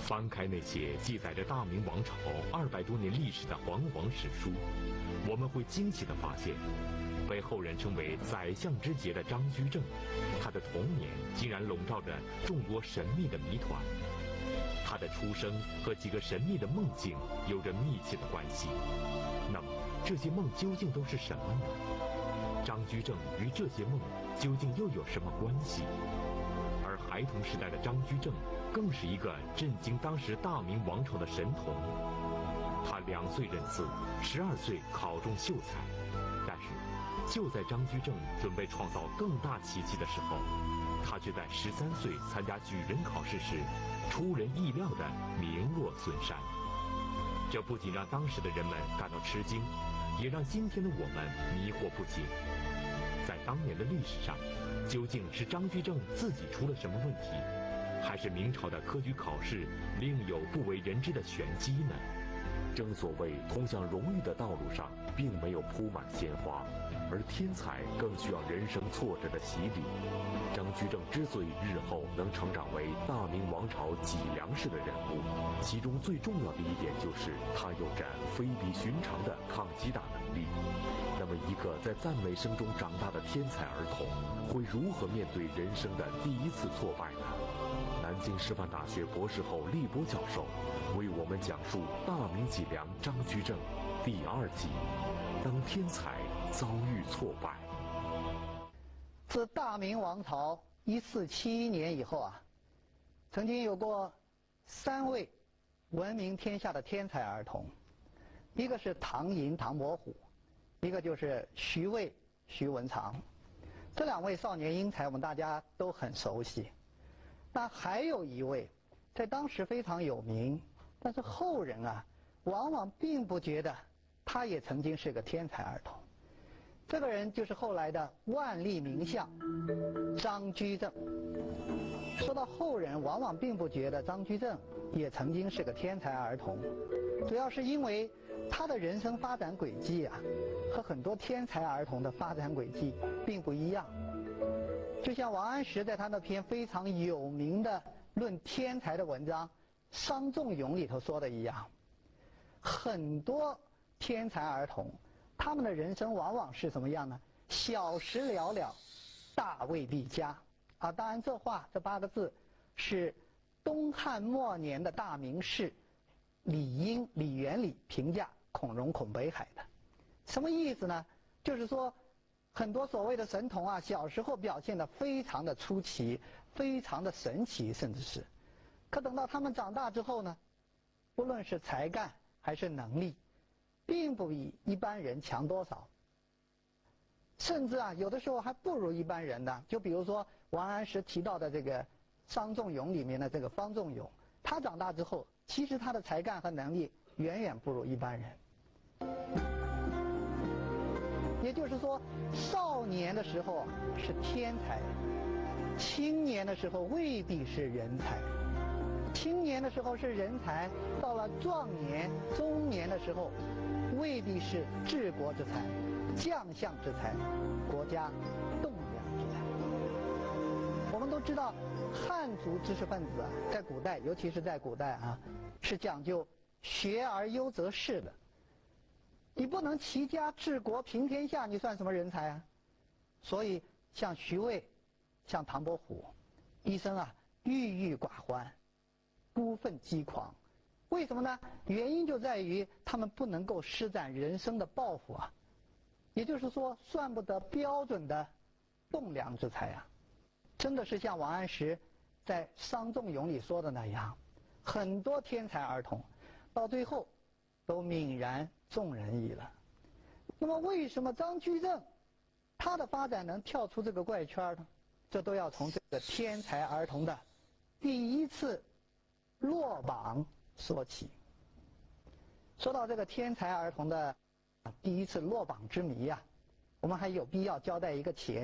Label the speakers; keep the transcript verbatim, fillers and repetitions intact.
Speaker 1: 翻开那些记载着大明王朝二百多年历史的煌煌史书，我们会惊奇地发现，被后人称为宰相之杰的张居正，他的童年竟然笼罩着众多神秘的谜团。他的出生和几个神秘的梦境有着密切的关系。那么，这些梦究竟都是什么呢？张居正与这些梦究竟又有什么关系？而孩童时代的张居正更是一个震惊当时大明王朝的神童。他两岁认字，十二岁考中秀才。但是，就在张居正准备创造更大奇迹的时候，他却在十三岁参加举人考试时，出人意料的名落孙山。这不仅让当时的人们感到吃惊，也让今天的我们迷惑不解。在当年的历史上，究竟是张居正自己出了什么问题，还是明朝的科举考试另有不为人知的玄机呢？
Speaker 2: 正所谓通向荣誉的道路上并没有铺满鲜花，而天才更需要人生挫折的洗礼。张居正之所以日后能成长为大明王朝脊梁式的人物，其中最重要的一点就是他有着非比寻常的抗击打能力。那么一个在赞美声中长大的天才儿童，会如何面对人生的第一次挫败呢？南京师范大学博士后厉波教授为我们讲述《大明脊梁张居正》第二集：当天才遭遇挫败。
Speaker 3: 自大明王朝一四七一年以后啊，曾经有过三位闻名天下的天才儿童，一个是唐寅、唐伯虎，一个就是徐渭、徐文长。这两位少年英才我们大家都很熟悉。那还有一位在当时非常有名，但是后人啊往往并不觉得他也曾经是个天才儿童。这个人就是后来的万历名相张居正。说到后人往往并不觉得张居正也曾经是个天才儿童，主要是因为他的人生发展轨迹啊和很多天才儿童的发展轨迹并不一样。就像王安石在他那篇非常有名的论天才的文章《伤仲永》里头说的一样，很多天才儿童他们的人生往往是什么样呢？小时了了，大未必佳。啊，当然这话这八个字是东汉末年的大名士李英李元礼评价孔融孔北海的。什么意思呢？就是说很多所谓的神童啊，小时候表现得非常的出奇，非常的神奇，甚至是，可等到他们长大之后呢，不论是才干还是能力，并不比一般人强多少，甚至啊，有的时候还不如一般人呢。就比如说王安石提到的这个《伤仲永》里面的这个方仲永，他长大之后，其实他的才干和能力远远不如一般人。也就是说，少年的时候是天才，青年的时候未必是人才。青年的时候是人才，到了壮年、中年的时候，未必是治国之才、将相之才、国家栋梁之才。我们都知道，汉族知识分子啊，在古代，尤其是在古代啊，是讲究学而优则仕的。你不能齐家治国平天下，你算什么人才啊？所以像徐渭、像唐伯虎，一生啊郁郁寡欢，孤愤激狂。为什么呢？原因就在于他们不能够施展人生的抱负啊，也就是说算不得标准的栋梁之才啊。真的是像王安石在《伤仲永》里说的那样，很多天才儿童到最后都泯然众人矣了。那么为什么张居正他的发展能跳出这个怪圈呢？这都要从这个天才儿童的第一次落榜说起。说到这个天才儿童的第一次落榜之谜啊，我们还有必要交代一个前